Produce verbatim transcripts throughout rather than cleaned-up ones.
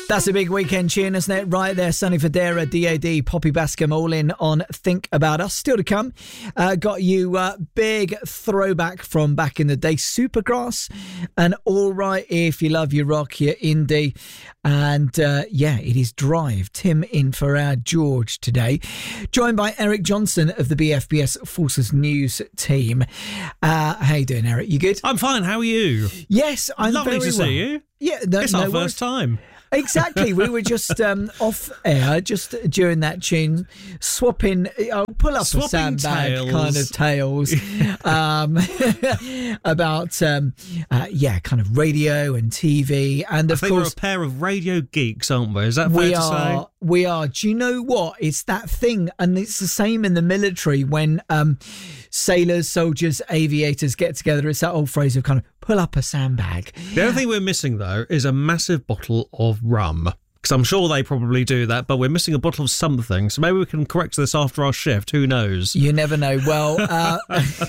That's a big weekend tune, isn't it? Right there, Sonny Fodera, D A D, Poppy Bascom, all in on Think About Us. Still to come, uh, got you uh, big throwback from back in the day, Supergrass, and All Right If You Love Your Rock, your indie. And uh, yeah, it is Drive. Tim in for our George today, joined by Eric Johnson of the B F B S Forces News team. Uh, how you doing, Eric? You good? I'm fine. How are you? Yes, I'm Lovely very to well. see you. Yeah, no, it's no our worries. first time. Exactly. We were just um, off air, just during that tune, swapping, uh, pull up Swapping a sandbag tales. kind of tales um, about, um, uh, yeah, kind of radio and T V. And of I think course, we're a pair of radio geeks, aren't we? Is that fair we to are. say? We are. Do you know what? It's that thing, and it's the same in the military when um, sailors, soldiers, aviators get together. It's that old phrase of kind of pull up a sandbag. The only thing we're missing, though, is a massive bottle of rum. Because I'm sure they probably do that, but we're missing a bottle of something. So maybe we can correct this after our shift. Who knows? You never know. Well, uh,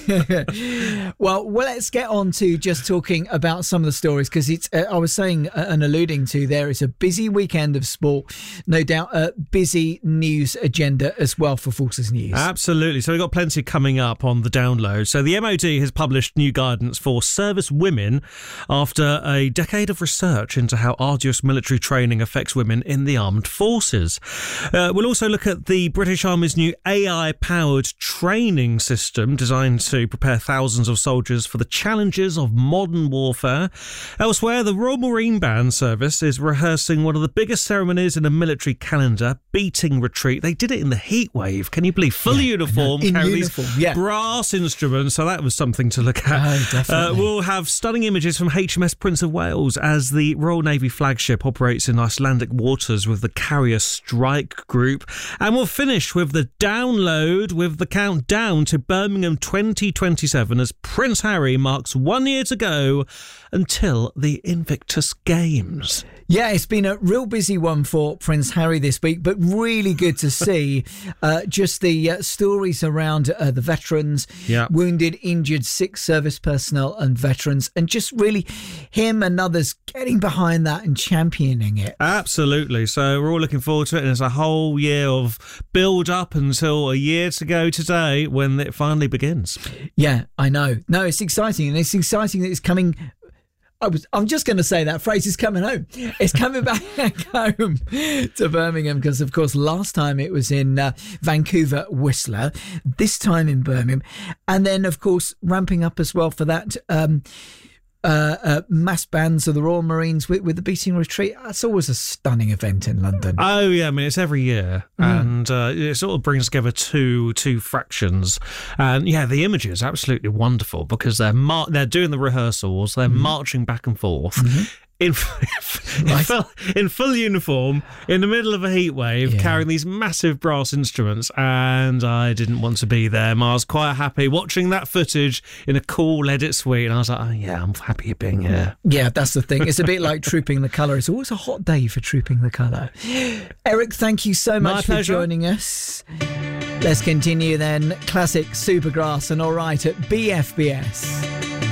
well, well, let's get on to just talking about some of the stories, because it's. Uh, I was saying uh, and alluding to there is a busy weekend of sport, no doubt. A busy news agenda as well for Forces News. Absolutely. So we've got plenty coming up on the download. So the M O D has published new guidance for service women after a decade of research into how arduous military training affects women in the armed forces. Uh, we'll also look at the British Army's new A I-powered training system designed to prepare thousands of soldiers for the challenges of modern warfare. Elsewhere, the Royal Marine Band Service is rehearsing one of the biggest ceremonies in a military calendar, Beating Retreat. They did it in the heat wave. Can you believe? Full Yeah, uniform, in carry uniform, these yeah. brass instruments. So that was something to look at. Oh, definitely. Uh, we'll have stunning images from H M S Prince of Wales as the Royal Navy flagship operates in Icelandic waters with the Carrier Strike Group. And we'll finish with the download with the countdown to Birmingham twenty twenty-seven as Prince Harry marks one year to go until the Invictus Games. Yeah, it's been a real busy one for Prince Harry this week, but really good to see uh, just the uh, stories around uh, the veterans, Yeah. wounded, injured, sick service personnel and veterans, and just really him and others getting behind that and championing it. Absolutely. So we're all looking forward to it. And it's a whole year of build up until a year to go today when it finally begins. Yeah, I know. No, it's exciting. And it's exciting that it's coming... I was, I'm just going to say that phrase is coming home. It's coming back home to Birmingham because, of course, last time it was in uh, Vancouver, Whistler, this time in Birmingham. And then, of course, ramping up as well for that um, uh, uh, mass bands of the Royal Marines with, with the Beating Retreat. That's always a stunning event in London. Oh, yeah. I mean, it's every year. Mm. And uh, it sort of brings together two two fractions. And, yeah, the image is absolutely wonderful because they're mar- they're doing the rehearsals. They're Mm-hmm. marching back and forth. Mm-hmm. In, in, Right. full, in full uniform, in the middle of a heat wave, Yeah. carrying these massive brass instruments, and I didn't want to be there. I was quite happy watching that footage in a cool edit suite, and I was like, oh yeah, I'm happy being here. Yeah, that's the thing. It's a bit like Trooping the Colour. It's always a hot day for Trooping the Colour. Eric, thank you so My much for pleasure. joining us. Let's continue then. Classic Supergrass and All Right at B F B S.